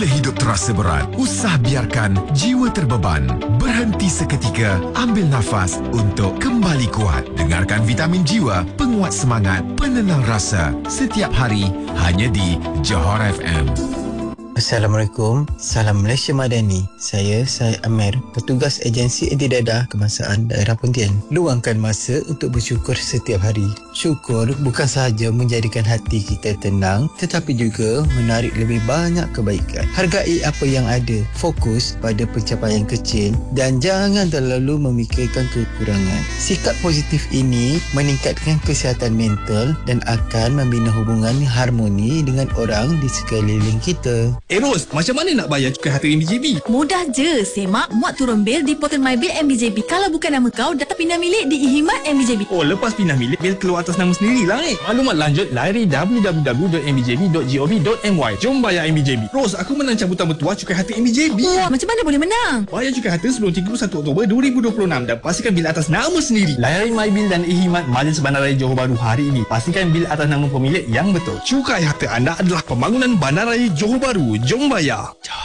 Bila hidup terasa berat, usah biarkan jiwa terbeban. Berhenti seketika, ambil nafas untuk kembali kuat. Dengarkan Vitamin Jiwa, penguat semangat, penenang rasa. Setiap hari, hanya di Johor FM. Assalamualaikum, salam Malaysia Madani. Saya Amir, petugas agensi anti-dadah kebangsaan daerah Pontian. Luangkan masa untuk bersyukur setiap hari. Syukur bukan sahaja menjadikan hati kita tenang, tetapi juga menarik lebih banyak kebaikan. Hargai apa yang ada, fokus pada pencapaian kecil dan jangan terlalu memikirkan kekurangan. Sikap positif ini meningkatkan kesihatan mental dan akan membina hubungan harmoni dengan orang di sekeliling kita. Ros, macam mana nak bayar cukai harta MBJB? Mudah je, semak muat turun bil di portal MyBill MBJB. Kalau bukan nama kau, data pindah milik di ikhidmat MBJB. Oh, lepas pindah milik, bil keluar atas nama sendirilah Maklumat lanjut, layari www.mbjb.gov.my. Jom bayar MBJB. Ros, aku menang cabutan bertuah cukai harta MBJB. Wah, macam mana boleh menang? Bayar cukai harta sebelum 31 Oktober 2026 dan pastikan bil atas nama sendiri. Layari MyBill dan ikhidmat Majlis Bandaraya Johor Bahru hari ini. Pastikan bil atas nama pemilik yang betul. Cukai harta anda adalah pembangunan Bandaraya Johor Bahru. Jom bayar.